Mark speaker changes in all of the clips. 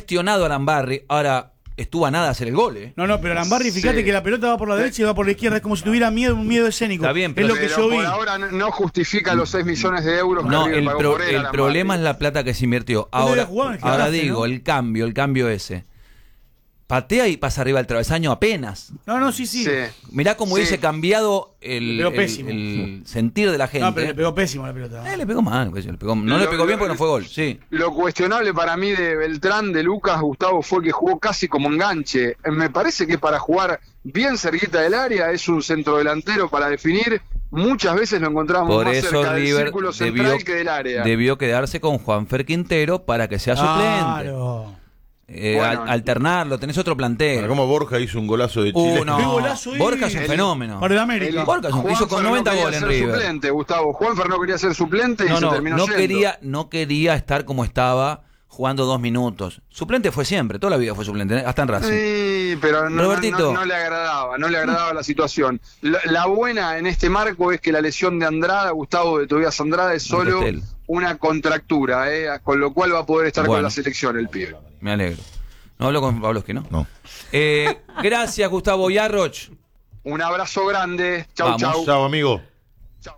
Speaker 1: cuestionado a Arambarri. Ahora, estuvo a nada hacer el gol,
Speaker 2: No, pero Arambarri, fíjate que la pelota va por la derecha y va por la izquierda. Es como si tuviera un miedo escénico.
Speaker 1: Está bien, pero
Speaker 2: es lo que yo vi.
Speaker 3: Por ahora no justifica los 6 millones de euros.
Speaker 1: No,
Speaker 3: que River pagó por él,
Speaker 1: el problema es la plata que se invirtió. Ahora digo, ¿no? el cambio ese. Patea y pasa arriba del travesaño apenas.
Speaker 2: No, sí.
Speaker 1: Mirá cómo hubiese cambiado el sentir de la gente.
Speaker 2: No, pero le pegó pésimo la pelota.
Speaker 1: Le pegó mal. No le pegó bien porque no fue gol. Sí.
Speaker 3: Lo cuestionable para mí de Beltrán, de Lucas, Gustavo, fue que jugó casi como enganche. Me parece que para jugar bien cerquita del área es un centrodelantero para definir. Muchas veces lo encontramos
Speaker 1: por
Speaker 3: más
Speaker 1: eso
Speaker 3: cerca del
Speaker 1: River
Speaker 3: círculo central que del área.
Speaker 1: Debió quedarse con Juanfer Quintero para que sea suplente.
Speaker 2: Claro.
Speaker 1: Alternarlo, tenés otro plantel.
Speaker 4: Bueno, como Borja hizo un golazo de Chile.
Speaker 1: Borja es un fenómeno.
Speaker 2: Para el América.
Speaker 1: Borja hizo con 90 goles en River.
Speaker 3: Suplente, Gustavo. Juanfer no quería ser suplente y se terminó yendo.
Speaker 1: No quería estar como estaba jugando 2 minutos. Suplente fue siempre, toda la vida fue suplente, hasta en Racing.
Speaker 3: Sí, pero no le agradaba la situación. La buena en este marco es que la lesión de Andrada, Gustavo, de Tobias Andrada, es solo una contractura, con lo cual va a poder estar con la selección el pibe.
Speaker 1: Me alegro. No hablo con Pablo, es que no. Gracias, Gustavo Yarroch.
Speaker 3: Un abrazo grande. Chau.
Speaker 4: Chau, amigo.
Speaker 3: Chau.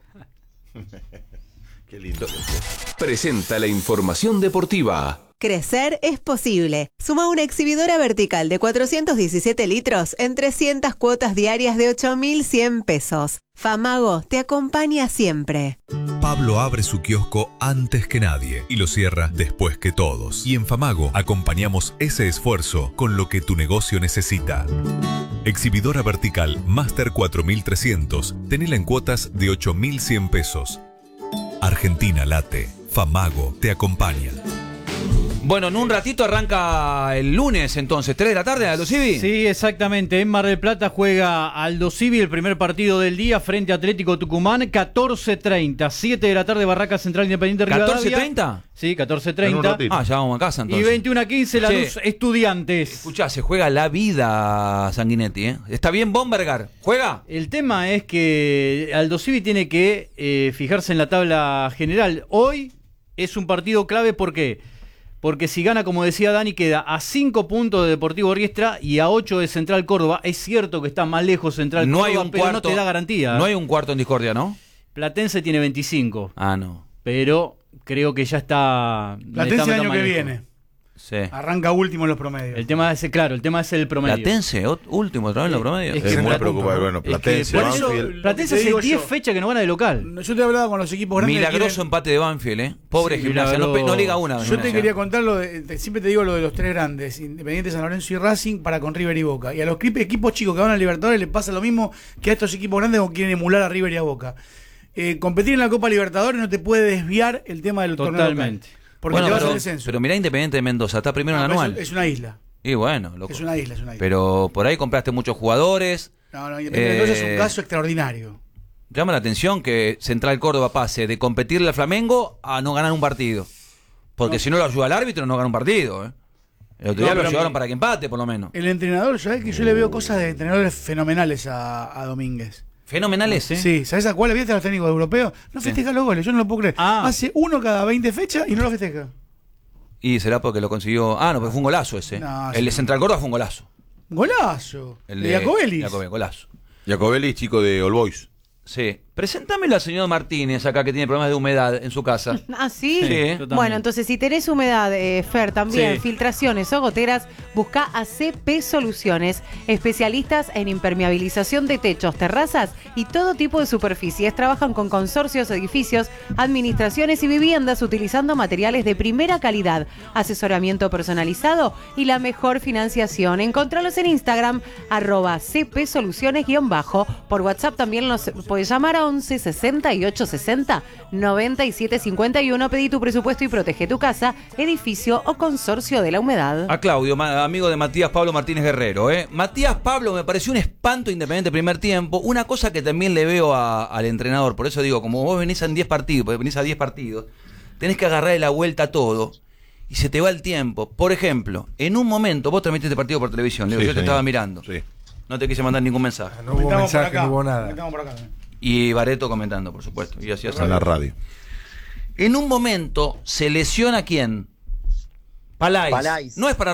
Speaker 4: Qué lindo.
Speaker 5: Presenta la información deportiva.
Speaker 6: Crecer es posible. Suma una exhibidora vertical de 417 litros en 300 cuotas diarias de 8.100 pesos. Famago te acompaña siempre.
Speaker 7: Pablo abre su kiosco antes que nadie y lo cierra después que todos. Y en Famago acompañamos ese esfuerzo con lo que tu negocio necesita. Exhibidora vertical Master 4300. Tenela en cuotas de 8.100 pesos. Argentina late. Famago te acompaña.
Speaker 1: Bueno, en un ratito arranca el lunes, entonces, 3 de la tarde, Aldo Civi.
Speaker 8: Sí, exactamente. En Mar del Plata juega Aldo Civi el primer partido del día frente a Atlético Tucumán, 14:30. 7 de la tarde, Barraca Central Independiente Rivadavia.
Speaker 1: ¿14:30?
Speaker 8: Sí, 14:30.
Speaker 1: Ya vamos a casa, entonces.
Speaker 8: Y 21:15, Lanús Estudiantes.
Speaker 1: Escuchá, se juega la vida, Sanguinetti, ¿eh? ¿Está bien Bombergar? ¿Juega?
Speaker 8: El tema es que Aldo Civi tiene que fijarse en la tabla general. Hoy es un partido clave, ¿por qué? Porque si gana, como decía Dani, queda a 5 puntos de Deportivo Riestra y a 8 de Central Córdoba. Es cierto que está más lejos Central Córdoba, pero no te da garantía.
Speaker 1: No hay un cuarto en discordia, ¿no?
Speaker 8: Platense tiene 25.
Speaker 1: No.
Speaker 8: Pero creo que ya está...
Speaker 2: Platense el año que viene.
Speaker 1: Sí.
Speaker 2: Arranca último en los promedios.
Speaker 8: El tema es el promedio.
Speaker 1: Platense, último otra vez en los promedios.
Speaker 4: Es muy preocupante. Bueno, Platense,
Speaker 8: Banfield. Platense hace 10 fechas que no gana de local.
Speaker 2: Yo te hablaba con los equipos grandes.
Speaker 1: Milagroso empate de Banfield, Pobre Gimnasia, no liga una.
Speaker 2: Yo te quería contar siempre te digo lo de los 3 grandes, Independiente, San Lorenzo y Racing, para con River y Boca. Y a los equipos chicos que van a Libertadores les pasa lo mismo que a estos equipos grandes que quieren emular a River y a Boca. Competir en la Copa Libertadores no te puede desviar el tema del torneo local. Porque te vas al descenso.
Speaker 1: Pero mirá Independiente de Mendoza, está primero en el anual.
Speaker 2: Es una isla.
Speaker 1: Y bueno, loco.
Speaker 2: Es una isla.
Speaker 1: Pero por ahí compraste muchos jugadores.
Speaker 2: No, Independiente de Mendoza es un caso extraordinario.
Speaker 1: Llama la atención que Central Córdoba pase de competirle al Flamengo a no ganar un partido. Porque si no lo ayuda el árbitro, no gana un partido. El otro día lo ayudaron para que empate, por lo menos.
Speaker 2: El entrenador, ¿sabes que yo le veo cosas de entrenadores fenomenales a Domínguez?
Speaker 1: ¿Fenomenales?
Speaker 2: Sí, ¿sabes a cuál? ¿Viste a los técnicos europeos? No festeja los goles, yo no lo puedo creer. Hace uno cada 20 fechas y no lo festeja.
Speaker 1: Y será porque lo consiguió... no, porque fue un golazo ese. El de Central Córdoba fue un golazo.
Speaker 2: ¿Golazo?
Speaker 1: El de
Speaker 2: Jacobellis.
Speaker 1: Golazo.
Speaker 4: Jacobellis, chico de All Boys.
Speaker 1: Sí. Preséntamelo al señor Martínez acá, que tiene problemas de humedad en su casa.
Speaker 6: ¿Sí?
Speaker 1: Sí.
Speaker 6: Bueno, entonces si tenés humedad, Fer, también, filtraciones o goteras, busca ACP Soluciones, especialistas en impermeabilización de techos, terrazas y todo tipo de superficies. Trabajan con consorcios, edificios, administraciones y viviendas utilizando materiales de primera calidad, asesoramiento personalizado y la mejor financiación. Encontralos en Instagram, @cpsoluciones_. Por WhatsApp también los puedes llamar a 11 68 60 97 51. Pedí tu presupuesto y protege tu casa, edificio o consorcio de la humedad.
Speaker 1: A Claudio, amigo de Matías Pablo Martínez Guerrero. Matías Pablo me pareció un espanto Independiente primer tiempo. Una cosa que también le veo al entrenador. Por eso digo, como vos venís a 10 partidos, tenés que agarrarle la vuelta a todo. Y se te va el tiempo. Por ejemplo, en un momento, vos transmitiste este partido por televisión. Yo te estaba mirando.
Speaker 4: Sí.
Speaker 1: No te quise mandar ningún mensaje.
Speaker 9: No hubo mensaje, no hubo nada.
Speaker 1: Y Bareto comentando, por supuesto. Y así
Speaker 4: en la radio.
Speaker 1: En un momento se lesiona ¿quién? Palais. No es para